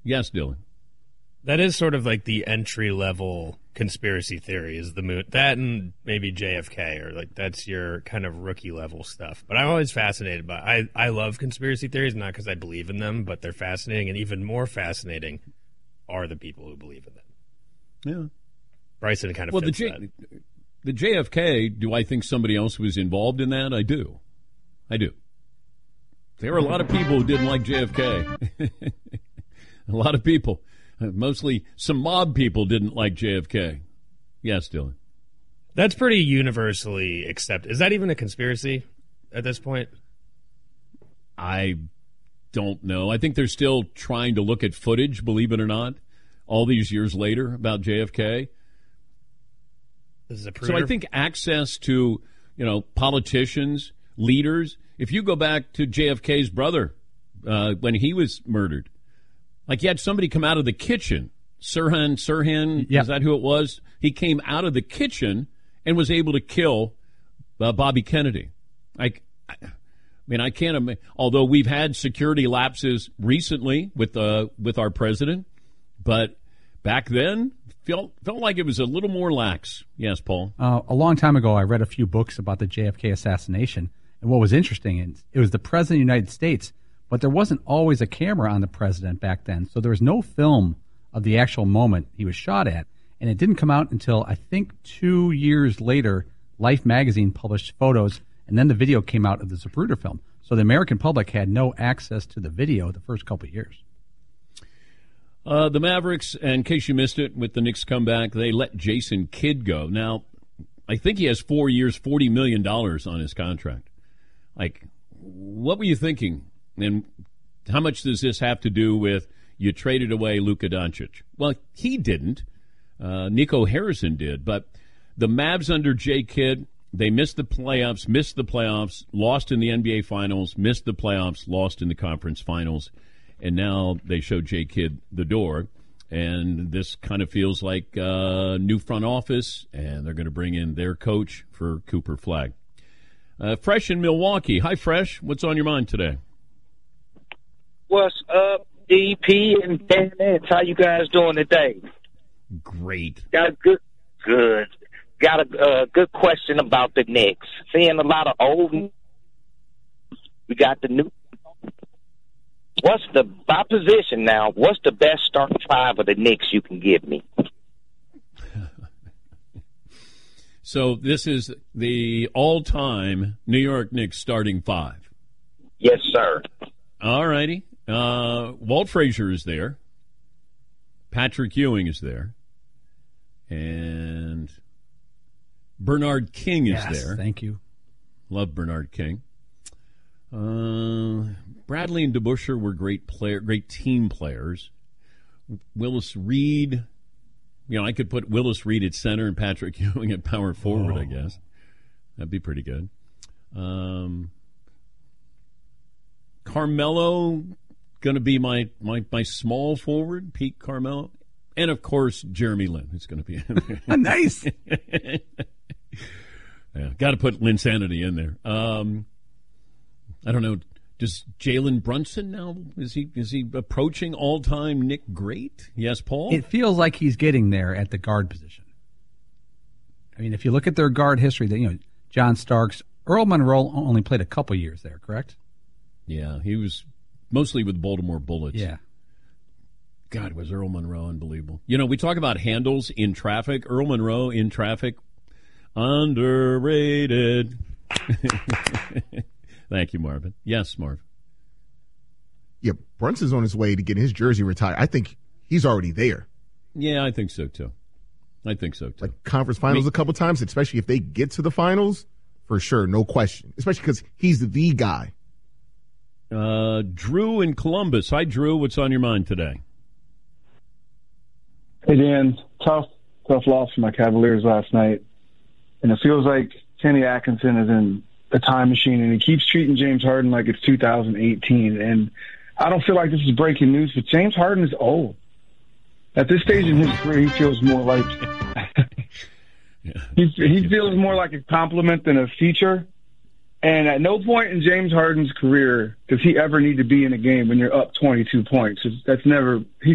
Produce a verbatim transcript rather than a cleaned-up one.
Yes, Dylan. That is sort of like the entry-level conspiracy theory is the moon. That and maybe J F K, or like that's your kind of rookie-level stuff. But I'm always fascinated by I, I love conspiracy theories, not because I believe in them, but they're fascinating. And even more fascinating are the people who believe in them. Yeah. Bryson kind of well, fits the, J, that. the J F K, do I think somebody else was involved in that? I do. I do. There were a lot of people who didn't like J F K. A lot of people. Mostly some mob people didn't like J F K. Yes, Dylan. That's pretty universally accepted. Is that even a conspiracy at this point? I don't know. I think they're still trying to look at footage, believe it or not, all these years later about J F K. This is a so I think access to, you know, politicians, leaders, if you go back to J F K's brother uh, when he was murdered, like you had somebody come out of the kitchen. Sirhan, Sirhan, yep. Is that who it was? He came out of the kitchen and was able to kill uh, Bobby Kennedy. Like, I mean, I can't imagine. Although we've had security lapses recently with uh, with our president, but back then felt felt like it was a little more lax. Yes, Paul. Uh, a long time ago, I read a few books about the J F K assassination, and what was interesting is it was the president of the United States. But there wasn't always a camera on the president back then, so there was no film of the actual moment he was shot at. And it didn't come out until, I think, two years later, Life magazine published photos, and then the video came out of the Zapruder film. So the American public had no access to the video the first couple of years. Uh, the Mavericks, in case you missed it, with the Knicks comeback, they let Jason Kidd go. Now, I think he has four years, forty million dollars on his contract. Like, what were you thinking? And how much does this have to do with you traded away Luka Doncic? Well, he didn't. Uh, Nico Harrison did. But the Mavs under J. Kidd, they missed the playoffs, missed the playoffs, lost in the N B A Finals, missed the playoffs, lost in the conference finals. And now they show J. Kidd the door. And this kind of feels like a new front office, and they're going to bring in their coach for Cooper Flagg. Uh, Fresh in Milwaukee. Hi, Fresh. What's on your mind today? What's up, D P and Dan Nance? How you guys doing today? Great. Got a good, good. Got a uh, good question about the Knicks. Seeing a lot of old. We got the new. What's the by position now? What's the best starting five of the Knicks you can give me? So this is the all-time New York Knicks starting five. Yes, sir. All righty. Uh, Walt Frazier is there. Patrick Ewing is there. And Bernard King is yes, there. Thank you. Love Bernard King. Uh, Bradley and DeBusschere were great player, great team players. Willis Reed, you know, I could put Willis Reed at center and Patrick Ewing at power forward, oh. I guess. That'd be pretty good. Um, Carmelo going to be my, my, my small forward, Pete Carmelo. And, of course, Jeremy Lin is going to be in there. Nice. Yeah, got to put Linsanity in there. Um, I don't know. Does Jalen Brunson now, is he is he approaching all-time Knick great? Yes, Paul? It feels like he's getting there at the guard position. I mean, if you look at their guard history, that you know, John Starks, Earl Monroe only played a couple years there, correct? Yeah, he was mostly with Baltimore Bullets. Yeah. God, was Earl Monroe unbelievable. You know, we talk about handles in traffic. Earl Monroe in traffic, underrated. Thank you, Marvin. Yes, Marv. Yeah, Brunson's on his way to getting his jersey retired. I think he's already there. Yeah, I think so, too. I think so, too. Like conference finals I mean, a couple times, especially if they get to the finals, for sure, no question. Especially because he's the guy. Uh, Drew in Columbus. Hi, Drew. What's on your mind today? Hey, Dan. Tough, tough loss for my Cavaliers last night. And it feels like Kenny Atkinson is in a time machine, and he keeps treating James Harden like it's two thousand eighteen. And I don't feel like this is breaking news, but James Harden is old. At this stage in his career, he feels more like yeah. he, he feels more like a compliment than a feature. And at no point in James Harden's career does he ever need to be in a game when you're up twenty-two points. That's never he